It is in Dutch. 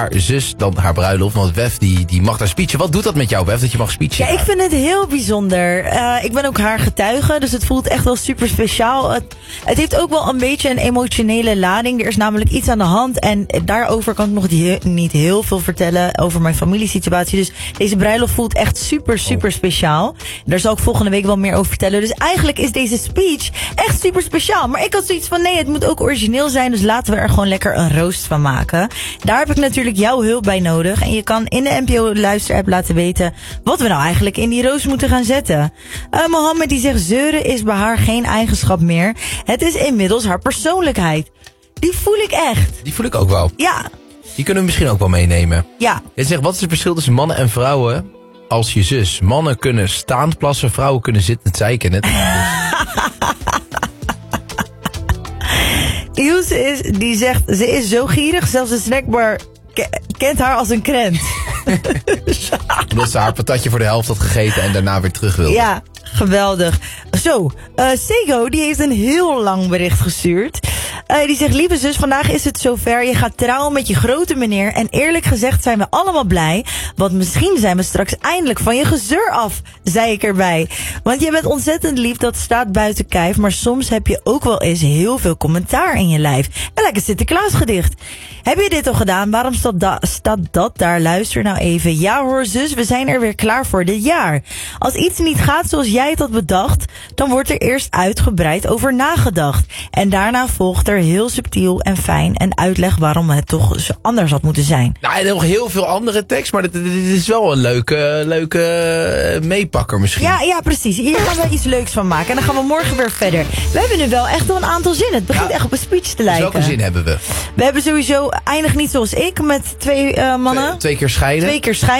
haar zus dan haar bruiloft. Want Wef die mag daar speechen. Wat doet dat met jou, Wef, dat je mag speechen? Ja, ik vind het heel bijzonder. Ik ben ook haar getuige, dus het voelt echt wel super speciaal. Het heeft ook wel een beetje een emotionele lading. Er is namelijk iets aan de hand en daarover kan ik nog niet heel veel vertellen over mijn familiesituatie. Dus deze bruiloft voelt echt super speciaal. Daar zal ik volgende week wel meer over vertellen. Dus eigenlijk is deze speech echt super speciaal. Maar ik had zoiets van, nee, het moet ook origineel zijn. Dus laten we er gewoon lekker een roost van maken. Daar heb ik natuurlijk jouw hulp bij nodig. En je kan in de NPO Luister-app laten weten wat we nou eigenlijk in die roost moeten gaan zetten. Mohammed die zegt, zeuren is bij haar geen eigenschap meer. Het is inmiddels haar persoonlijkheid. Die voel ik echt. Die voel ik ook wel. Ja. Die kunnen we misschien ook wel meenemen. Ja. Je zegt, wat is het verschil tussen mannen en vrouwen als je zus? Mannen kunnen staand plassen, vrouwen kunnen zittend zeiken. Net. Ilse die zegt, ze is zo gierig, zelfs de snackbar kent haar als een krent. Omdat ze haar patatje voor de helft had gegeten en daarna weer terug wilde. Ja, geweldig. Zo, Sego die heeft een heel lang bericht gestuurd. Die zegt, lieve zus, vandaag is het zover. Je gaat trouwen met je grote meneer. En eerlijk gezegd zijn we allemaal blij. Want misschien zijn we straks eindelijk van je gezeur af, zei ik erbij. Want je bent ontzettend lief, dat staat buiten kijf. Maar soms heb je ook wel eens heel veel commentaar in je lijf. En lijkt het Sinterklaasgedicht. Heb je dit al gedaan? Waarom staat dat daar? Luister nou even. Ja hoor zus, we zijn er weer klaar voor dit jaar. Als iets niet gaat zoals jij het had bedacht, dan wordt er eerst uitgebreid over nagedacht. En daarna volgt er heel subtiel en fijn een uitleg waarom het toch anders had moeten zijn. Nou, en nog heel veel andere tekst, maar dit is wel een leuke meepakker misschien. Ja, precies. Hier gaan we iets leuks van maken. En dan gaan we morgen weer verder. We hebben nu wel echt wel een aantal zinnen. Het begint echt op een speech te lijken. Dus welke zin hebben we? We hebben sowieso eindig niet zoals ik met twee mannen. 2 keer scheiden. 2 keer scheiden.